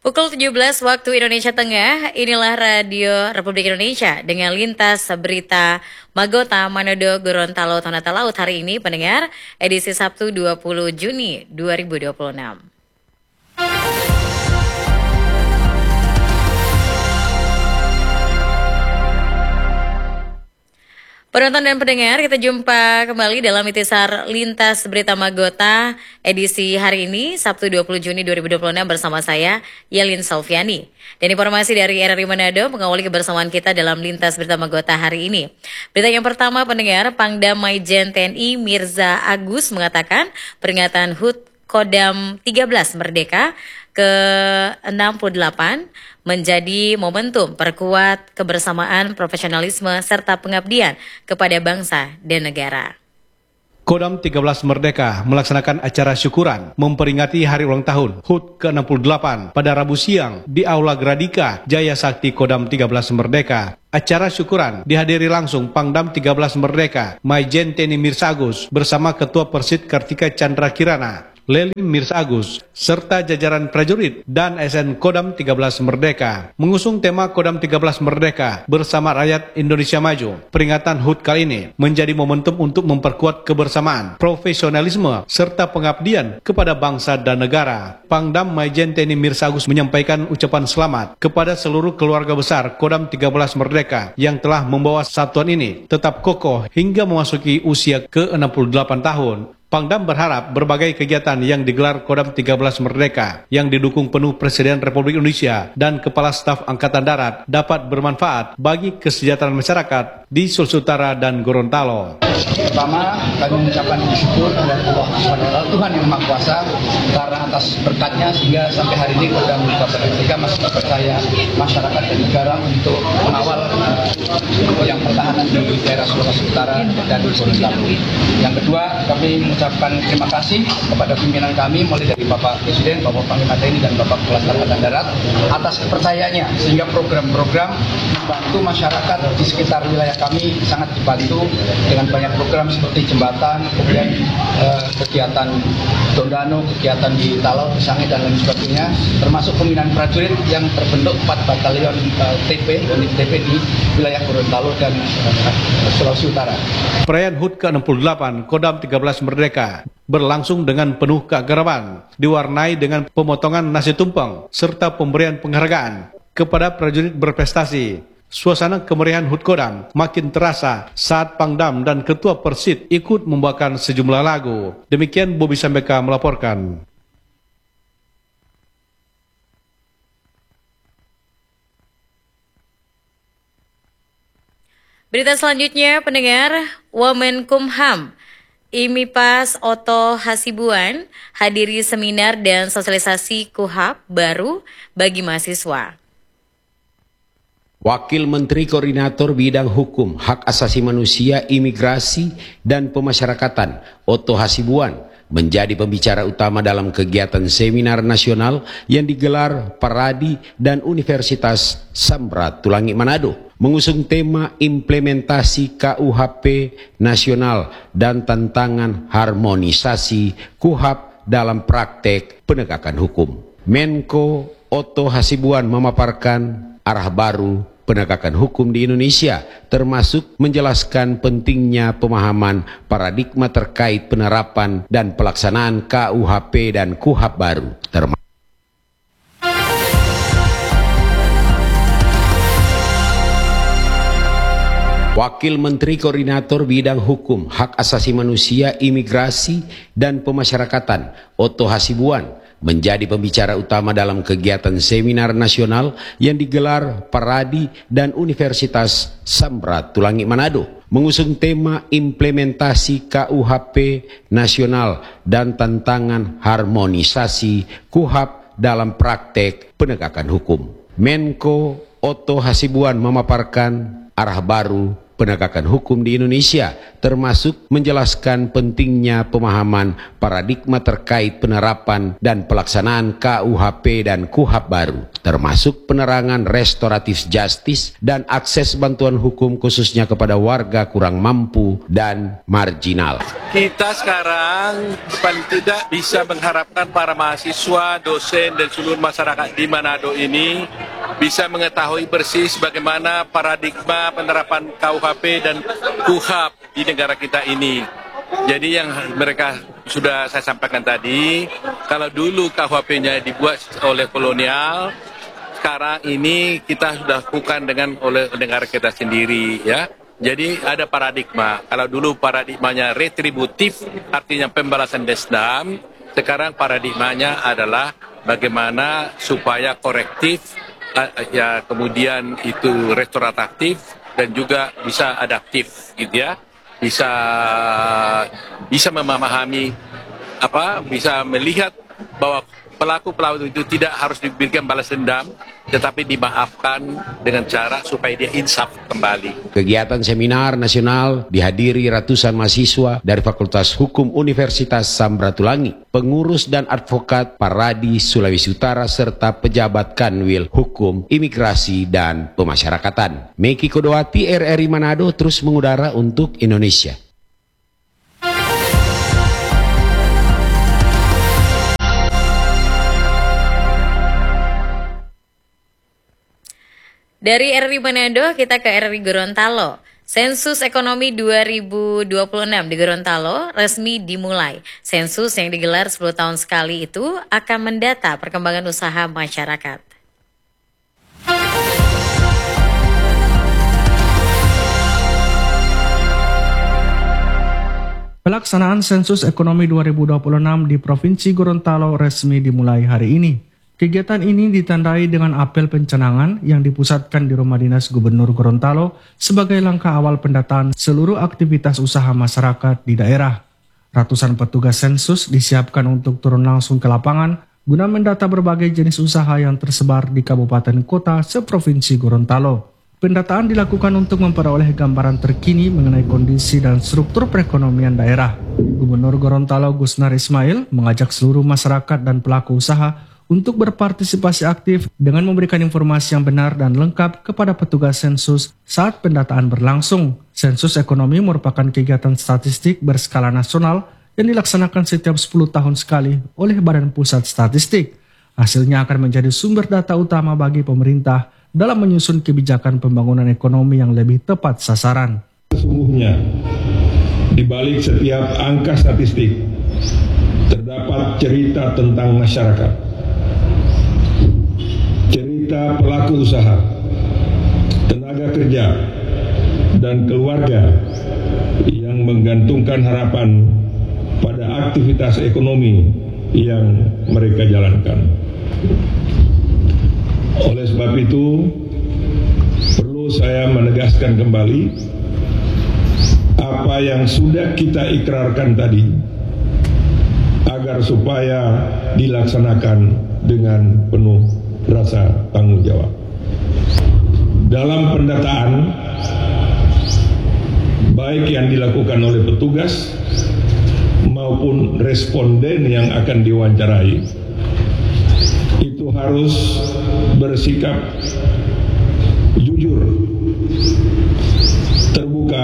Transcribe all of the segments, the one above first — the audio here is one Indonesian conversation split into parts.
Pukul 17 waktu Indonesia Tengah, inilah Radio Republik Indonesia dengan lintas berita Magota, Manado, Gorontalo, Tonata Laut hari ini pendengar edisi Sabtu 20 Juni 2026. Penonton dan pendengar, kita jumpa kembali dalam Intisar Lintas Berita Magota edisi hari ini, Sabtu 20 Juni 2026 bersama saya, Yelin Salviani. Dan informasi dari RRI Manado mengawali kebersamaan kita dalam Lintas Berita Magota hari ini. Berita yang pertama, pendengar, Pangdam Maijen TNI Mirza Agus mengatakan peringatan HUT Kodam 13 Merdeka ke-68 menjadi momentum perkuat kebersamaan, profesionalisme, serta pengabdian kepada bangsa dan negara. Kodam 13 Merdeka melaksanakan acara syukuran memperingati hari ulang tahun HUT ke-68 pada Rabu siang di Aula Gradika Jaya Sakti Kodam 13 Merdeka. Acara syukuran dihadiri langsung Pangdam 13 Merdeka Maijen TNI Mirza Agus bersama Ketua Persid Kartika Chandra Kirana, Lelin Mirza Agus, serta jajaran prajurit dan ASN Kodam 13 Merdeka. Mengusung tema Kodam 13 Merdeka bersama rakyat Indonesia Maju, peringatan HUT kali ini menjadi momentum untuk memperkuat kebersamaan, profesionalisme, serta pengabdian kepada bangsa dan negara. Pangdam Maijen TNI Mirza Agus menyampaikan ucapan selamat kepada seluruh keluarga besar Kodam 13 Merdeka yang telah membawa satuan ini tetap kokoh hingga memasuki usia ke-68 tahun. Pangdam berharap berbagai kegiatan yang digelar Kodam 13 Merdeka yang didukung penuh Presiden Republik Indonesia dan Kepala Staf Angkatan Darat dapat bermanfaat bagi kesejahteraan masyarakat di Sulawesi Utara dan Gorontalo. Pertama, kami mengucapkan syukur kepada Allah SWT, Tuhan Yang Maha Kuasa, karena atas berkatnya sehingga sampai hari ini Kodam 13 Merdeka masih dipercaya masyarakat dan negara untuk mengawal yang pertahanan di daerah Sulawesi Utara dan Gorontalo. Yang kedua, kami mengucapkan terima kasih kepada pimpinan kami mulai dari Bapak Presiden, Bapak Panglima TNI dan Bapak Kepala Staf Angkatan Darat atas kepercayaannya sehingga program-program membantu masyarakat di sekitar wilayah kami sangat dibantu dengan banyak program seperti jembatan, kemudian kegiatan Tondano, kegiatan di Talau, Sange dan lain sebagainya, termasuk pembinaan prajurit yang terbentuk 4 batalion unit TP di wilayah Gorontalo dan Sulawesi Utara. Perayaan HUT ke-68 Kodam 13 Merdeka berlangsung dengan penuh keakraban, diwarnai dengan pemotongan nasi tumpeng serta pemberian penghargaan kepada prajurit berprestasi. Suasana kemeriahan HUT Kodam makin terasa saat Pangdam dan Ketua Persid ikut membawakan sejumlah lagu. Demikian Bobi Sambeka melaporkan. Berita selanjutnya, pendengar, Wamenkumham IMIPAS Oto Hasibuan hadiri seminar dan sosialisasi KUHAP baru bagi mahasiswa. Wakil Menteri Koordinator Bidang Hukum, Hak Asasi Manusia, Imigrasi, dan Pemasyarakatan Oto Hasibuan menjadi pembicara utama dalam kegiatan seminar nasional yang digelar Paradi dan Universitas Samratulangi Manado, mengusung tema implementasi KUHP nasional dan tantangan harmonisasi KUHP dalam praktek penegakan hukum. Menko Oto Hasibuan memaparkan arah baru penegakan hukum di Indonesia, termasuk menjelaskan pentingnya pemahaman paradigma terkait penerapan dan pelaksanaan KUHP dan KUHAP baru. Wakil Menteri Koordinator Bidang Hukum, Hak Asasi Manusia, Imigrasi, dan Pemasyarakatan Oto Hasibuan menjadi pembicara utama dalam kegiatan seminar nasional yang digelar Paradi dan Universitas Samratulangi Manado, mengusung tema implementasi KUHP nasional dan tantangan harmonisasi KUHP dalam praktek penegakan hukum. Menko Oto Hasibuan memaparkan arah baru penegakan hukum di Indonesia, termasuk menjelaskan pentingnya pemahaman paradigma terkait penerapan dan pelaksanaan KUHP dan KUHAP baru, termasuk penerangan restoratif justice dan akses bantuan hukum khususnya kepada warga kurang mampu dan marginal. Kita sekarang paling tidak bisa mengharapkan para mahasiswa, dosen, dan seluruh masyarakat di Manado ini bisa mengetahui persis bagaimana paradigma penerapan KUHP dan KUHAP di negara kita ini. Jadi yang mereka sudah saya sampaikan tadi, kalau dulu KUHP-nya dibuat oleh kolonial, sekarang ini kita sudah lakukan oleh negara kita sendiri, ya. Jadi ada paradigma. Kalau dulu paradigmanya retributif, artinya pembalasan dendam, sekarang paradigmanya adalah bagaimana supaya korektif, ya kemudian itu restoratif dan juga bisa adaptif, gitu ya. Bisa memahami bisa melihat bahwa pelaku itu tidak harus diberikan balas dendam, tetapi dimaafkan dengan cara supaya dia insaf kembali. Kegiatan seminar nasional dihadiri ratusan mahasiswa dari Fakultas Hukum Universitas Samratulangi, pengurus dan advokat Paradi Sulawesi Utara, serta pejabat Kanwil Hukum, Imigrasi, dan Pemasyarakatan. Meki Kodowati, RRI Manado, terus mengudara untuk Indonesia. Dari RRI Manado kita ke RRI Gorontalo. Sensus Ekonomi 2026 di Gorontalo resmi dimulai. Sensus yang digelar 10 tahun sekali itu akan mendata perkembangan usaha masyarakat. Pelaksanaan Sensus Ekonomi 2026 di Provinsi Gorontalo resmi dimulai hari ini. Kegiatan ini ditandai dengan apel pencanangan yang dipusatkan di Rumah Dinas Gubernur Gorontalo sebagai langkah awal pendataan seluruh aktivitas usaha masyarakat di daerah. Ratusan petugas sensus disiapkan untuk turun langsung ke lapangan guna mendata berbagai jenis usaha yang tersebar di kabupaten kota seprovinsi Gorontalo. Pendataan dilakukan untuk memperoleh gambaran terkini mengenai kondisi dan struktur perekonomian daerah. Gubernur Gorontalo Gusnar Ismail mengajak seluruh masyarakat dan pelaku usaha untuk berpartisipasi aktif dengan memberikan informasi yang benar dan lengkap kepada petugas sensus saat pendataan berlangsung. Sensus ekonomi merupakan kegiatan statistik berskala nasional yang dilaksanakan setiap 10 tahun sekali oleh Badan Pusat Statistik. Hasilnya akan menjadi sumber data utama bagi pemerintah dalam menyusun kebijakan pembangunan ekonomi yang lebih tepat sasaran. Sesungguhnya, di balik setiap angka statistik, terdapat cerita tentang masyarakat. Cerita pelaku usaha, tenaga kerja, dan keluarga yang menggantungkan harapan pada aktivitas ekonomi yang mereka jalankan. Oleh sebab itu, perlu saya menegaskan kembali apa yang sudah kita ikrarkan tadi, agar supaya dilaksanakan dengan penuh rasa tanggung jawab. Dalam pendataan, baik yang dilakukan oleh petugas maupun responden yang akan diwawancarai, itu harus bersikap jujur, terbuka,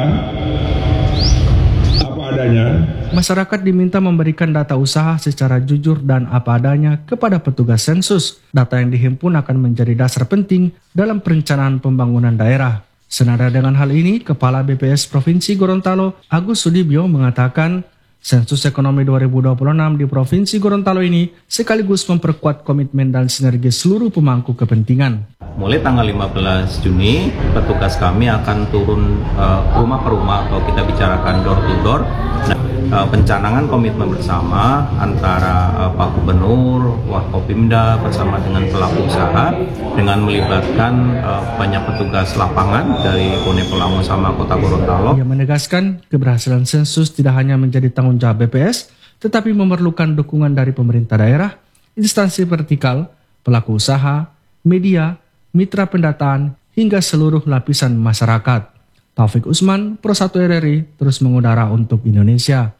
apa adanya. Masyarakat diminta memberikan data usaha secara jujur dan apa adanya kepada petugas sensus. Data yang dihimpun akan menjadi dasar penting dalam perencanaan pembangunan daerah. Senada dengan hal ini, Kepala BPS Provinsi Gorontalo, Agus Sudibyo, mengatakan Sensus Ekonomi 2026 di Provinsi Gorontalo ini sekaligus memperkuat komitmen dan sinergi seluruh pemangku kepentingan. Mulai tanggal 15 Juni, petugas kami akan turun rumah per rumah atau kita bicarakan door to door. Pencanangan komitmen bersama antara Pak Gubernur, Wakopimda bersama dengan pelaku usaha dengan melibatkan banyak petugas lapangan dari Kone Pelango sama Kota Gorontalo. Ia menegaskan keberhasilan sensus tidak hanya menjadi tanggung jawab BPS, tetapi memerlukan dukungan dari pemerintah daerah, instansi vertikal, pelaku usaha, media, mitra pendataan, hingga seluruh lapisan masyarakat. Taufik Usman, Pro 1 RRI, terus mengudara untuk Indonesia.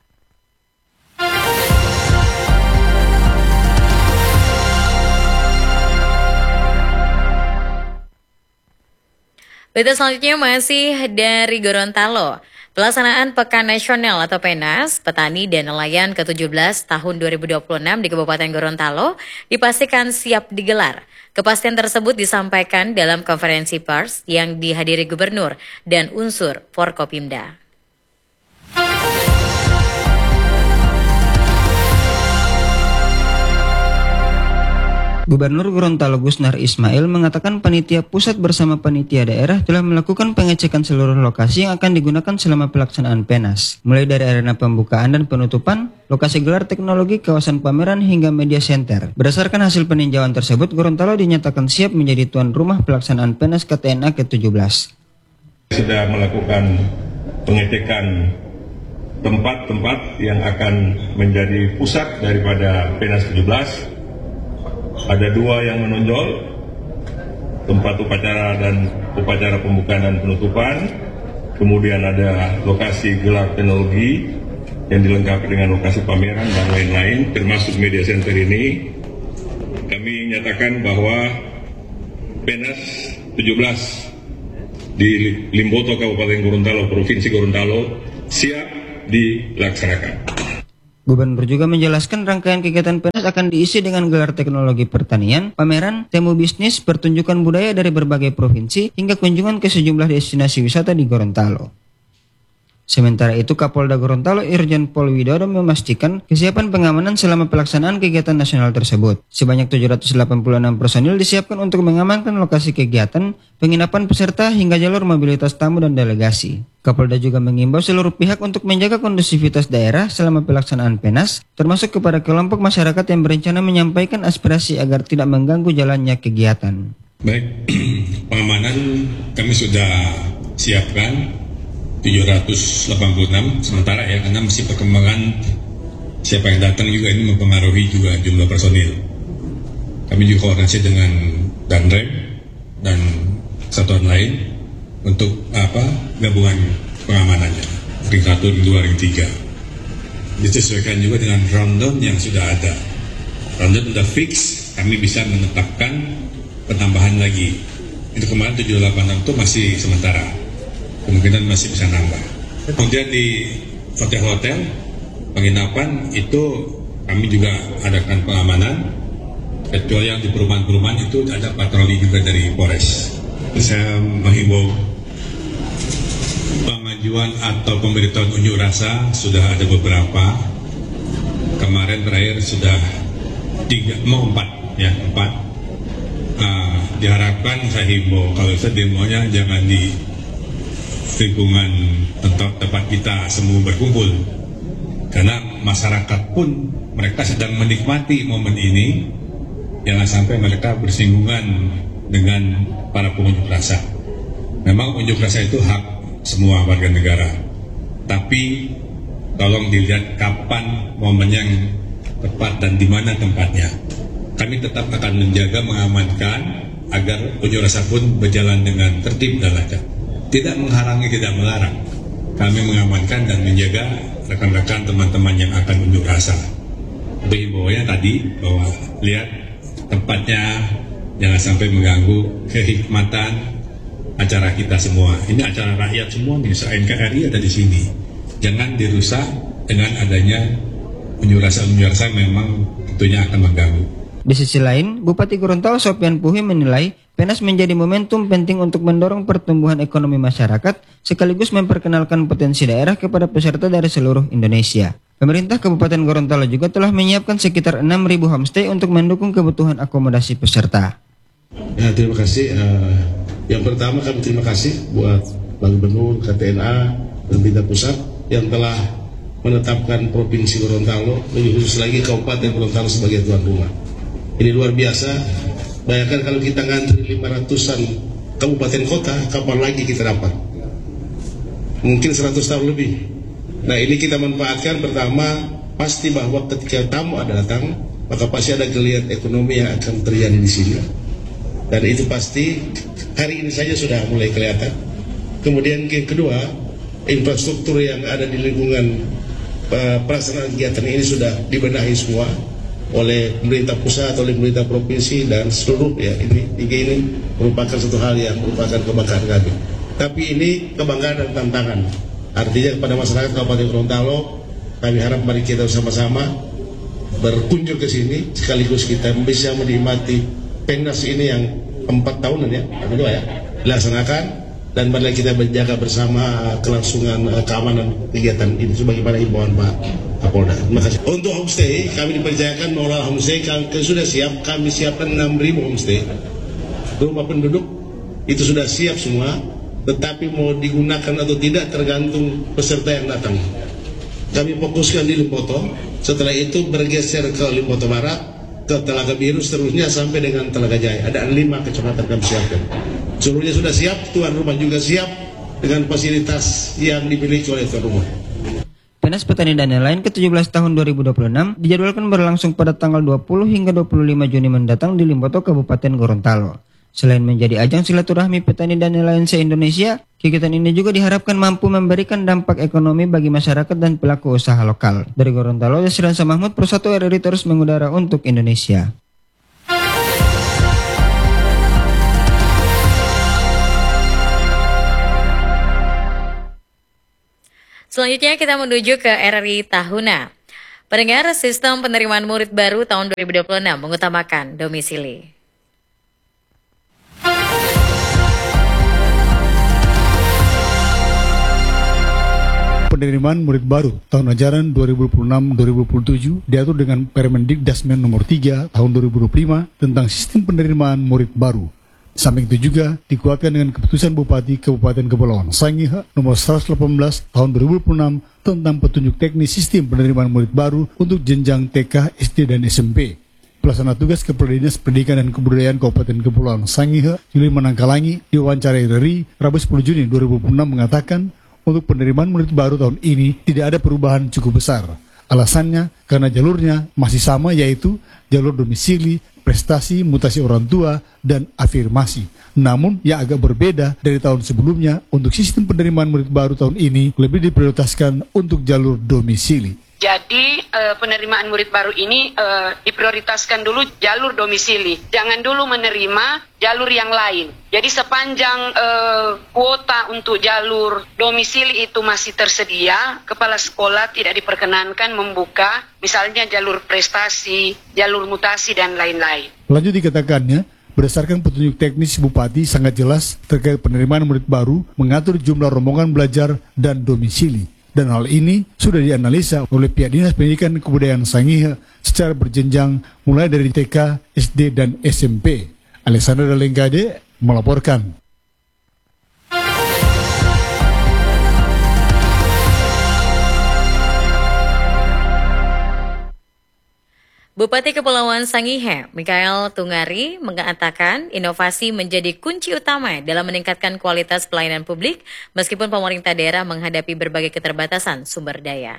Berita selanjutnya masih dari Gorontalo. Pelaksanaan Pekan Nasional atau PENAS, Petani dan Nelayan ke-17 tahun 2026 di Kabupaten Gorontalo dipastikan siap digelar. Kepastian tersebut disampaikan dalam konferensi pers yang dihadiri Gubernur dan unsur Forkopimda. Gubernur Gorontalo Gusnar Ismail mengatakan panitia pusat bersama panitia daerah telah melakukan pengecekan seluruh lokasi yang akan digunakan selama pelaksanaan PENAS, mulai dari arena pembukaan dan penutupan, lokasi gelar teknologi, kawasan pameran hingga media center. Berdasarkan hasil peninjauan tersebut, Gorontalo dinyatakan siap menjadi tuan rumah pelaksanaan PENAS KTNA ke-17. Sudah melakukan pengecekan tempat-tempat yang akan menjadi pusat daripada PENAS ke-17. Ada 2 yang menonjol, tempat upacara dan upacara pembukaan dan penutupan. Kemudian ada lokasi gelar teknologi yang dilengkapi dengan lokasi pameran dan lain-lain, termasuk media center ini. Kami nyatakan bahwa PENAS 17 di Limboto, Kabupaten Gorontalo, Provinsi Gorontalo siap dilaksanakan. Gubernur juga menjelaskan rangkaian kegiatan PENAS akan diisi dengan gelar teknologi pertanian, pameran, temu bisnis, pertunjukan budaya dari berbagai provinsi, hingga kunjungan ke sejumlah destinasi wisata di Gorontalo. Sementara itu, Kapolda Gorontalo Irjen Pol Widodo memastikan kesiapan pengamanan selama pelaksanaan kegiatan nasional tersebut. Sebanyak 786 personil disiapkan untuk mengamankan lokasi kegiatan, penginapan peserta hingga jalur mobilitas tamu dan delegasi. Kapolda juga mengimbau seluruh pihak untuk menjaga kondusivitas daerah selama pelaksanaan PENAS, termasuk kepada kelompok masyarakat yang berencana menyampaikan aspirasi agar tidak mengganggu jalannya kegiatan. Baik, pengamanan kami sudah siapkan 786, sementara ya karena masih perkembangan siapa yang datang juga ini mempengaruhi juga jumlah personil. Kami juga koordinasi dengan Danrem dan satuan lain untuk gabungan pengamanannya, ring 1, ring 2, ring 3. Disesuaikan juga dengan rundown yang sudah ada. Rundown sudah fix, kami bisa menetapkan penambahan lagi. Itu kemarin 786 itu masih sementara, kemungkinan masih bisa nambah. Kemudian di hotel-hotel penginapan itu kami juga adakan pengamanan, kecuali yang di perumahan-perumahan itu ada patroli juga dari Polres. Saya menghimbau pengajuan atau pemberitahuan unjuk rasa sudah ada beberapa. Kemarin terakhir sudah 4 ya. Diharapkan saya himbau kalau demonya jangan di lingkungan tempat kita semua berkumpul, karena masyarakat pun mereka sedang menikmati momen ini, jangan sampai mereka bersinggungan dengan para pengunjuk rasa. Memang unjuk rasa itu hak semua warga negara, tapi tolong dilihat kapan momen yang tepat dan di mana tempatnya. Kami tetap akan menjaga, mengamankan agar unjuk rasa pun berjalan dengan tertib dan lancar. Tidak menghalangi, tidak melarang. Kami mengamankan dan menjaga rekan-rekan teman-teman yang akan unjuk rasa. Tapi himbauannya tadi bahwa lihat tempatnya, jangan sampai mengganggu kehikmatan acara kita semua. Ini acara rakyat semua nih, NKRI ada di sini. Jangan dirusak dengan adanya unjuk rasa memang tentunya akan mengganggu. Di sisi lain, Bupati Gorontalo Sopyan Puhi menilai PENAS menjadi momentum penting untuk mendorong pertumbuhan ekonomi masyarakat sekaligus memperkenalkan potensi daerah kepada peserta dari seluruh Indonesia. Pemerintah Kabupaten Gorontalo juga telah menyiapkan sekitar 6.000 homestay untuk mendukung kebutuhan akomodasi peserta. Ya, terima kasih. Yang pertama kami terima kasih buat Pak Gubernur, KTNA, dan pemerintah pusat yang telah menetapkan Provinsi Gorontalo, lebih khusus lagi Kabupaten Gorontalo sebagai tuan rumah. Ini luar biasa. Bayangkan kalau kita ngantri 500-an kabupaten kota, kapan lagi kita dapat? Mungkin 100 tahun lebih. Nah, ini kita manfaatkan. Pertama, pasti bahwa ketika tamu ada datang, maka pasti ada geliat ekonomi yang akan terjadi di sini. Dan itu pasti hari ini saja sudah mulai kelihatan. Kemudian yang kedua, infrastruktur yang ada di lingkungan pelaksanaan kegiatan ini sudah dibenahi semua oleh pemerintah pusat, oleh pemerintah provinsi dan seluruh ya ini merupakan satu hal yang merupakan kebanggaan kami. Tapi ini kebanggaan dan tantangan. Artinya kepada masyarakat Kabupaten Gorontalo, kami harap mari kita bersama-sama berkunjung ke sini sekaligus kita bisa menikmati Pemnas ini yang 4 tahunan ya, kedua ya, dilaksanakan dan mari kita menjaga bersama kelangsungan keamanan kegiatan ini sebagaimana himbauan Pak Kapolda. Terima kasih. Untuk homestay kami dipercayakan mengelola homestay, kami sudah siap, kami siapkan 6.000 homestay. Rumah penduduk itu sudah siap semua, tetapi mau digunakan atau tidak tergantung peserta yang datang. Kami fokuskan di Limpoto, setelah itu bergeser ke Limpoto Barat, ke Telaga Biru, seterusnya sampai dengan Telaga Jaya. Ada 5 kecamatan kami siapkan. Seluruhnya sudah siap, tuan rumah juga siap dengan fasilitas yang dimiliki oleh tuan rumah. Penas Petani dan Nelayan ke-17 tahun 2026 dijadwalkan berlangsung pada tanggal 20 hingga 25 Juni mendatang di Limpoto, Kabupaten Gorontalo. Selain menjadi ajang silaturahmi petani dan nelayan se-Indonesia, kegiatan ini juga diharapkan mampu memberikan dampak ekonomi bagi masyarakat dan pelaku usaha lokal. Dari Gorontalo, Yasrian Mahmud, Pro 1 RRI terus mengudara untuk Indonesia. Selanjutnya kita menuju ke RRI Tahuna. Pendengar, sistem penerimaan murid baru tahun 2026 mengutamakan domisili. Penerimaan murid baru tahun ajaran 2026-2027 diatur dengan Permendikdasmen nomor 3 tahun 2025 tentang sistem penerimaan murid baru. Samping itu juga dikuatkan dengan keputusan Bupati Kabupaten Kepulauan Sangihe nomor 118 tahun 2026 tentang petunjuk teknis sistem penerimaan murid baru untuk jenjang TK, SD, dan SMP. Pelaksana tugas Kepala Dinas Pendidikan dan Kebudayaan Kabupaten Kepulauan Sangihe, Yuli Manangkalangi, diwawancarai RRI Rabu 10 Juni 2026 mengatakan untuk penerimaan murid baru tahun ini tidak ada perubahan cukup besar. Alasannya karena jalurnya masih sama, yaitu jalur domisili, prestasi, mutasi orang tua, dan afirmasi. Namun yang agak berbeda dari tahun sebelumnya, untuk sistem penerimaan murid baru tahun ini lebih diprioritaskan untuk jalur domisili. Jadi penerimaan murid baru ini diprioritaskan dulu jalur domisili. Jangan dulu menerima jalur yang lain. Jadi sepanjang kuota untuk jalur domisili itu masih tersedia, kepala sekolah tidak diperkenankan membuka misalnya jalur prestasi, jalur mutasi, dan lain-lain. Lanjut dikatakannya, berdasarkan petunjuk teknis Bupati sangat jelas terkait penerimaan murid baru, mengatur jumlah rombongan belajar dan domisili. Dan hal ini sudah dianalisa oleh pihak Dinas Pendidikan Kebudayaan Sangihe secara berjenjang mulai dari TK, SD, dan SMP. Alexander Dalengkade melaporkan. Bupati Kepulauan Sangihe, Mikael Tungari, mengatakan inovasi menjadi kunci utama dalam meningkatkan kualitas pelayanan publik meskipun pemerintah daerah menghadapi berbagai keterbatasan sumber daya.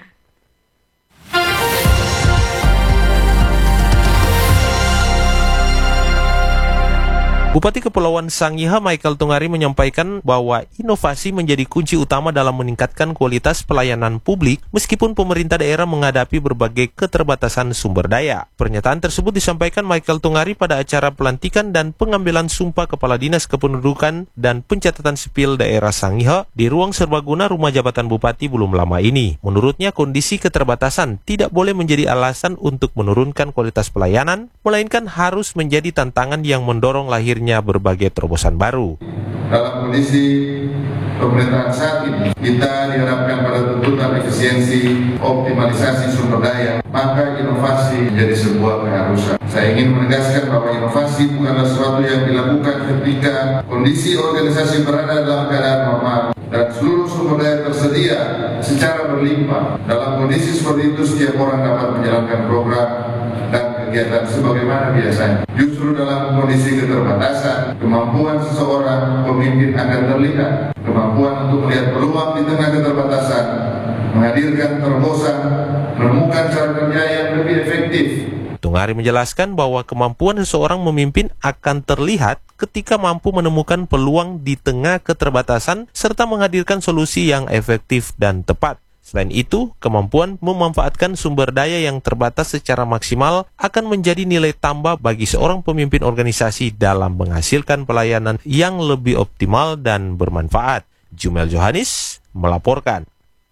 Bupati Kepulauan Sangihe Mikael Tungari menyampaikan bahwa inovasi menjadi kunci utama dalam meningkatkan kualitas pelayanan publik meskipun pemerintah daerah menghadapi berbagai keterbatasan sumber daya. Pernyataan tersebut disampaikan Mikael Tungari pada acara pelantikan dan pengambilan sumpah Kepala Dinas Kependudukan dan Pencatatan Sipil Daerah Sangihe di ruang serbaguna Rumah Jabatan Bupati belum lama ini. Menurutnya, kondisi keterbatasan tidak boleh menjadi alasan untuk menurunkan kualitas pelayanan, melainkan harus menjadi tantangan yang mendorong lahirnya berbagai terobosan baru. Dalam kondisi pemerintahan saat ini, kita dihadapkan pada tuntutan efisiensi, optimalisasi sumber daya, maka inovasi menjadi sebuah keharusan. Saya ingin menegaskan bahwa inovasi bukanlah sesuatu yang dilakukan ketika kondisi organisasi berada dalam keadaan normal dan seluruh sumber daya tersedia secara berlimpah. Dalam kondisi seperti itu, setiap orang dapat menjalankan program dan kegiatan sebagaimana biasanya. Justru dalam kondisi keterbatasan, kemampuan seseorang pemimpin akan terlihat. Kemampuan untuk melihat peluang di tengah keterbatasan, menghadirkan terobosan, menemukan cara kerja yang lebih efektif. Tungari menjelaskan bahwa kemampuan seseorang memimpin akan terlihat ketika mampu menemukan peluang di tengah keterbatasan serta menghadirkan solusi yang efektif dan tepat. Selain itu, kemampuan memanfaatkan sumber daya yang terbatas secara maksimal akan menjadi nilai tambah bagi seorang pemimpin organisasi dalam menghasilkan pelayanan yang lebih optimal dan bermanfaat. Jumel Johanis melaporkan.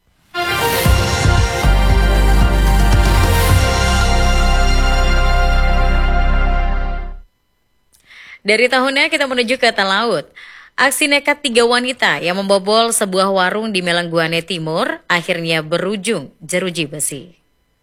Dari tahunnya kita menuju ke Talaut. Aksi nekat 3 wanita yang membobol sebuah warung di Melangguane Timur akhirnya berujung jeruji besi.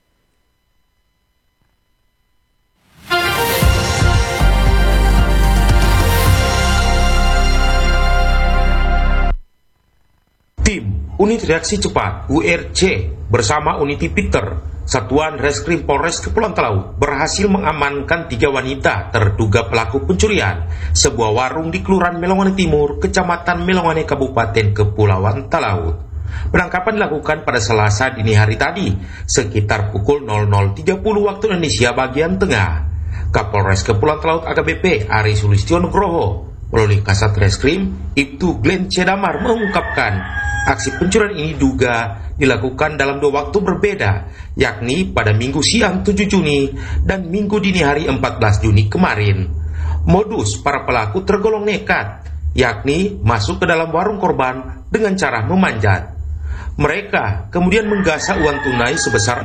Tim Unit Reaksi Cepat URC bersama Unit Peter Satuan Reskrim Polres Kepulauan Talaut berhasil mengamankan 3 wanita terduga pelaku pencurian sebuah warung di Kelurahan Melongone Timur, Kecamatan Melongone, Kabupaten Kepulauan Talaut. Penangkapan dilakukan pada Selasa dini hari tadi, sekitar pukul 00.30 waktu Indonesia bagian tengah. Kapolres Kepulauan Talaut AKBP Ari Sulistyo Nugroho melalui Kasat Reskrim Ibtu Glenn Cedamar mengungkapkan aksi pencurian ini diduga dilakukan dalam 2 waktu berbeda, yakni pada Minggu siang 7 Juni dan Minggu dini hari 14 Juni kemarin. Modus para pelaku tergolong nekat, yakni masuk ke dalam warung korban dengan cara memanjat. Mereka kemudian menggasak uang tunai sebesar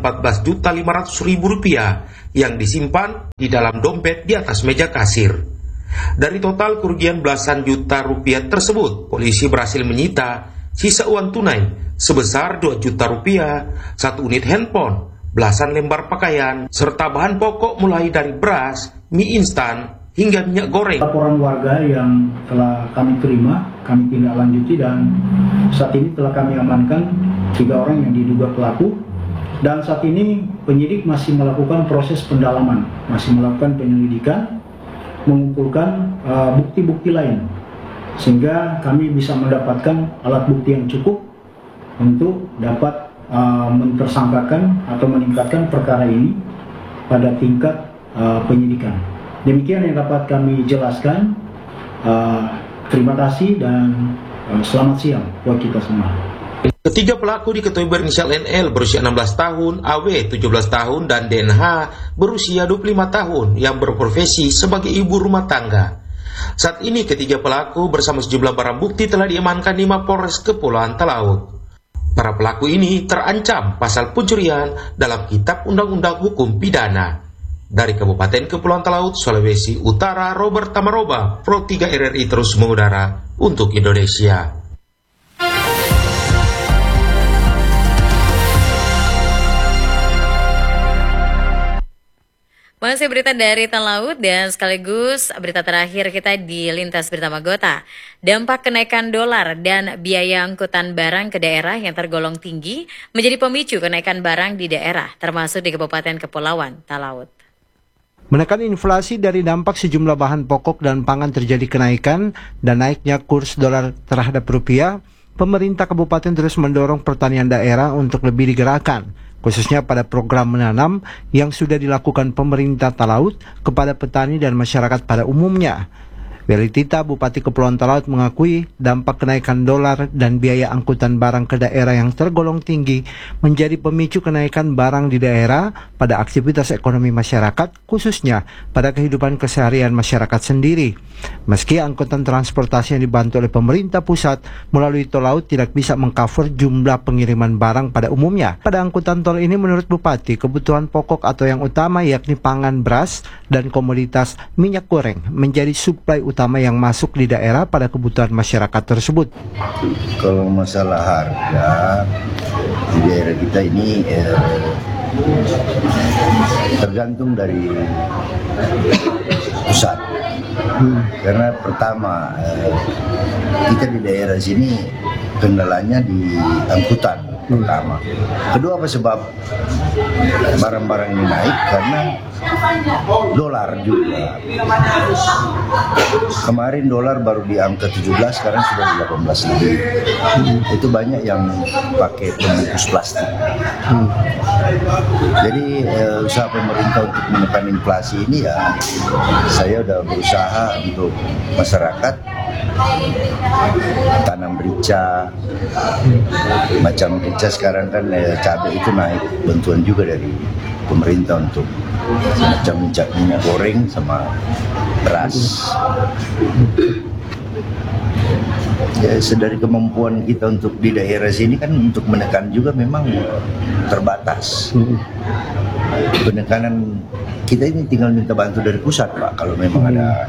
Rp14.500.000 yang disimpan di dalam dompet di atas meja kasir. Dari total kerugian belasan juta rupiah tersebut, polisi berhasil menyita sisa uang tunai sebesar Rp2 juta, 1 unit handphone, belasan lembar pakaian, serta bahan pokok mulai dari beras, mie instan, hingga minyak goreng. Laporan warga yang telah kami terima, kami tindak lanjuti dan saat ini telah kami amankan 3 orang yang diduga pelaku. Dan saat ini penyidik masih melakukan proses pendalaman, masih melakukan penyelidikan, mengumpulkan bukti-bukti lain, sehingga kami bisa mendapatkan alat bukti yang cukup untuk dapat mentersangkakan atau meningkatkan perkara ini pada tingkat penyidikan. Demikian yang dapat kami jelaskan. Terima kasih dan selamat siang buat kita semua. Ketiga pelaku diketahui berinisial NL berusia 16 tahun, AW 17 tahun, dan DNH berusia 25 tahun yang berprofesi sebagai ibu rumah tangga. Saat ini ketiga pelaku bersama sejumlah barang bukti telah diamankan di Mapolres Kepulauan Talaut. Para pelaku ini terancam pasal pencurian dalam Kitab Undang-Undang Hukum Pidana. Dari Kabupaten Kepulauan Talaut, Sulawesi Utara, Robert Tamaroba, Pro 3 RRI terus mengudara untuk Indonesia. Masih berita dari Talaut dan sekaligus berita terakhir kita di Lintas Berita Magota. Dampak kenaikan dolar dan biaya angkutan barang ke daerah yang tergolong tinggi menjadi pemicu kenaikan barang di daerah, termasuk di Kabupaten Kepulauan Talaut. Menekan inflasi dari dampak sejumlah bahan pokok dan pangan terjadi kenaikan dan naiknya kurs dolar terhadap rupiah, pemerintah kabupaten terus mendorong pertanian daerah untuk lebih digerakkan, khususnya pada program menanam yang sudah dilakukan pemerintah Talaut kepada petani dan masyarakat pada umumnya. Weli Tita, Bupati Kepulauan Talaut, mengakui dampak kenaikan dolar dan biaya angkutan barang ke daerah yang tergolong tinggi menjadi pemicu kenaikan barang di daerah pada aktivitas ekonomi masyarakat, khususnya pada kehidupan keseharian masyarakat sendiri. Meski angkutan transportasi yang dibantu oleh pemerintah pusat melalui tol laut tidak bisa mengcover jumlah pengiriman barang pada umumnya. Pada angkutan tol ini, menurut Bupati, kebutuhan pokok atau yang utama yakni pangan, beras, dan komoditas minyak goreng menjadi suplai utama yang masuk di daerah pada kebutuhan masyarakat tersebut. Kalau masalah harga di daerah kita ini tergantung dari pusat. Karena pertama kita di daerah sini kendalanya di angkutan pertama. Kedua, apa sebab barang-barang ini naik? Karena dolar juga. Kemarin dolar baru di angka 17, sekarang sudah di 18 lebih. Itu banyak yang pakai pembungkus plastik. Jadi usaha pemerintah untuk menekan inflasi ini ya, saya udah berusaha untuk masyarakat tanam rica, macam rica sekarang kan cabai itu naik, bantuan juga dari pemerintah untuk macam minyak goreng sama beras. Ya, sedari kemampuan kita untuk di daerah sini kan untuk menekan juga memang terbatas. Penekanan kita ini tinggal minta bantu dari pusat, Pak. Kalau memang ada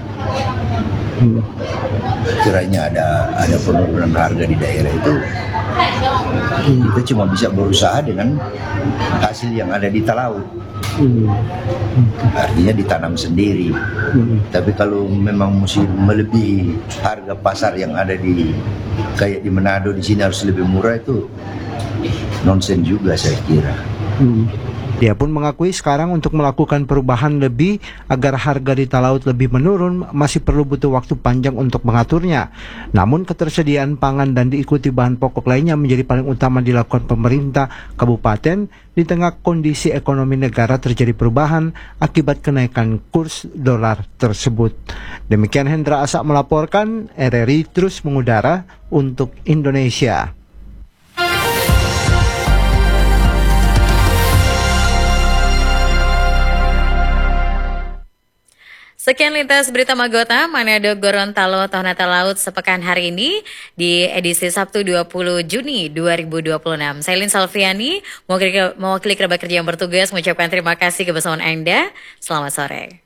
kiranya ada penurunan harga di daerah itu, kita cuma bisa berusaha dengan hasil yang ada di talaut. Artinya ditanam sendiri. Tapi kalau memang mesti melebihi harga pasar yang ada di kayak di Manado di sini harus lebih murah, itu nonsen juga saya kira. Dia pun mengakui sekarang untuk melakukan perubahan lebih agar harga di talaut lebih menurun masih perlu butuh waktu panjang untuk mengaturnya. Namun ketersediaan pangan dan diikuti bahan pokok lainnya menjadi paling utama dilakukan pemerintah kabupaten di tengah kondisi ekonomi negara terjadi perubahan akibat kenaikan kurs dolar tersebut. Demikian Hendra Asak melaporkan, RRI terus mengudara untuk Indonesia. Sekian lintas berita Magota, Manado, Gorontalo, Tohnata Laut sepekan hari ini di edisi Sabtu 20 Juni 2026. Saya Lin Salviani, mewakili kerabat kerja yang bertugas, mengucapkan terima kasih kebersamaan Anda. Selamat sore.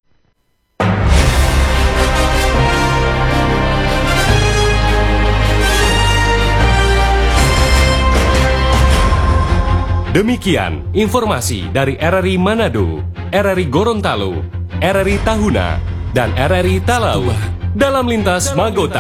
Demikian informasi dari RRI Manado, RRI Gorontalo, RRI Tahuna, dan RRI Talaut dalam lintas Magota.